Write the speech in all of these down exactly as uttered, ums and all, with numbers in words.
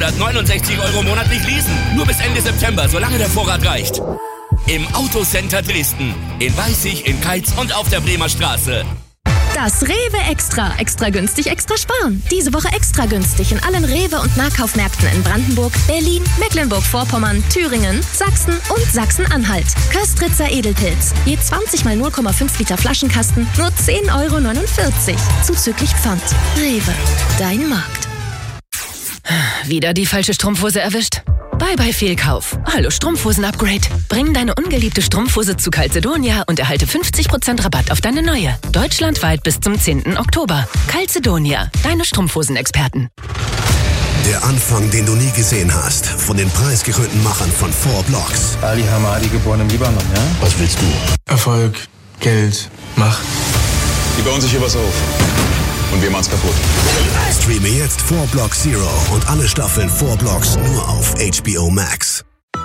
zweihundertneunundsechzig Euro monatlich leasen. Nur bis Ende September, solange der Vorrat reicht. Im Autocenter Dresden, in Weißig, in Keitz und auf der Bremer Straße. Das Rewe Extra. Extra günstig, extra sparen. Diese Woche extra günstig in allen Rewe- und Nahkaufmärkten in Brandenburg, Berlin, Mecklenburg-Vorpommern, Thüringen, Sachsen und Sachsen-Anhalt. Köstritzer Edelpilz. Je zwanzig mal null Komma fünf Liter Flaschenkasten, nur zehn Euro neunundvierzig. Zuzüglich Pfand. Rewe. Dein Markt. Wieder die falsche Strumpfhose erwischt? Bye bye Fehlkauf. Hallo Strumpfhosen-Upgrade. Bring deine ungeliebte Strumpfhose zu Calzedonia und erhalte fünfzig Prozent Rabatt auf deine neue. Deutschlandweit bis zum zehnten Oktober. Calzedonia, deine Strumpfhosen-Experten. Der Anfang, den du nie gesehen hast. Von den preisgekrönten Machern von Four Blocks. Ali Hamadi, geboren im Libanon, ja? Was willst du? Erfolg, Geld, Macht. Die bauen sich hier was auf. Und wir machen's kaputt. Streame jetzt Four Blocks Zero und alle Staffeln Four Blocks nur auf H B O Max.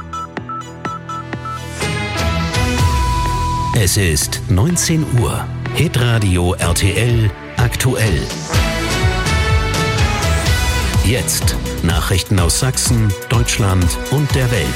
Es ist neunzehn Uhr. Hitradio R T L aktuell. Jetzt Nachrichten aus Sachsen, Deutschland und der Welt.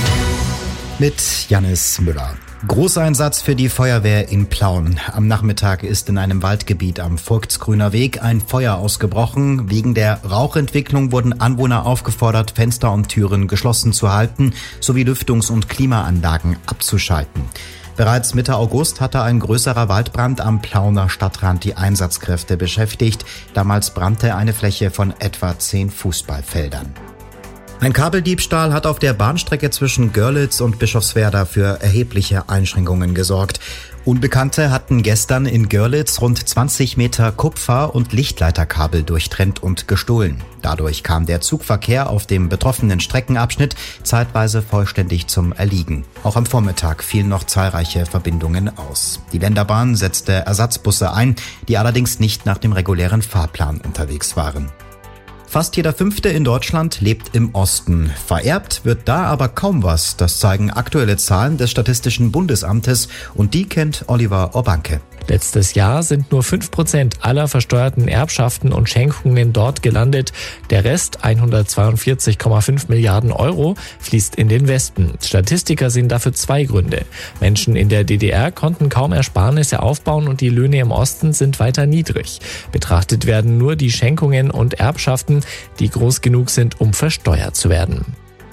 Mit Jannis Müller. Großeinsatz für die Feuerwehr in Plauen. Am Nachmittag ist in einem Waldgebiet am Vogtsgrüner Weg ein Feuer ausgebrochen. Wegen der Rauchentwicklung wurden Anwohner aufgefordert, Fenster und Türen geschlossen zu halten, sowie Lüftungs- und Klimaanlagen abzuschalten. Bereits Mitte August hatte ein größerer Waldbrand am Plauner Stadtrand die Einsatzkräfte beschäftigt. Damals brannte eine Fläche von etwa zehn Fußballfeldern. Ein Kabeldiebstahl hat auf der Bahnstrecke zwischen Görlitz und Bischofswerda für erhebliche Einschränkungen gesorgt. Unbekannte hatten gestern in Görlitz rund zwanzig Meter Kupfer- und Lichtleiterkabel durchtrennt und gestohlen. Dadurch kam der Zugverkehr auf dem betroffenen Streckenabschnitt zeitweise vollständig zum Erliegen. Auch am Vormittag fielen noch zahlreiche Verbindungen aus. Die Länderbahn setzte Ersatzbusse ein, die allerdings nicht nach dem regulären Fahrplan unterwegs waren. Fast jeder Fünfte in Deutschland lebt im Osten. Vererbt wird da aber kaum was. Das zeigen aktuelle Zahlen des Statistischen Bundesamtes und die kennt Oliver Orbanke. Letztes Jahr sind nur fünf Prozent aller versteuerten Erbschaften und Schenkungen dort gelandet. Der Rest, hundertzweiundvierzig Komma fünf Milliarden Euro, fließt in den Westen. Statistiker sehen dafür zwei Gründe. Menschen in der D D R konnten kaum Ersparnisse aufbauen und die Löhne im Osten sind weiter niedrig. Betrachtet werden nur die Schenkungen und Erbschaften, die groß genug sind, um versteuert zu werden.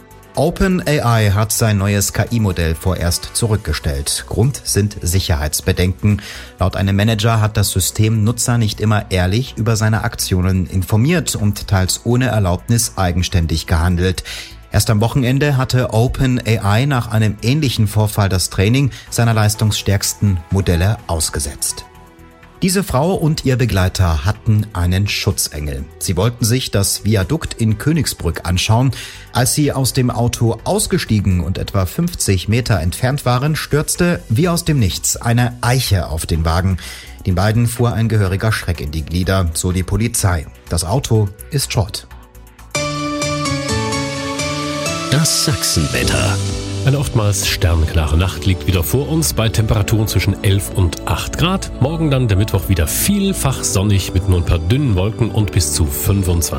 OpenAI hat sein neues K I-Modell vorerst zurückgestellt. Grund sind Sicherheitsbedenken. Laut einem Manager hat das System Nutzer nicht immer ehrlich über seine Aktionen informiert und teils ohne Erlaubnis eigenständig gehandelt. Erst am Wochenende hatte OpenAI nach einem ähnlichen Vorfall das Training seiner leistungsstärksten Modelle ausgesetzt. Diese Frau und ihr Begleiter hatten einen Schutzengel. Sie wollten sich das Viadukt in Königsbrück anschauen. Als sie aus dem Auto ausgestiegen und etwa fünfzig Meter entfernt waren, stürzte wie aus dem Nichts eine Eiche auf den Wagen. Den beiden fuhr ein gehöriger Schreck in die Glieder, so die Polizei. Das Auto ist Schrott. Das Sachsenwetter. Eine oftmals sternklare Nacht liegt wieder vor uns bei Temperaturen zwischen elf und acht Grad. Morgen dann der Mittwoch wieder vielfach sonnig mit nur ein paar dünnen Wolken und bis zu fünfundzwanzig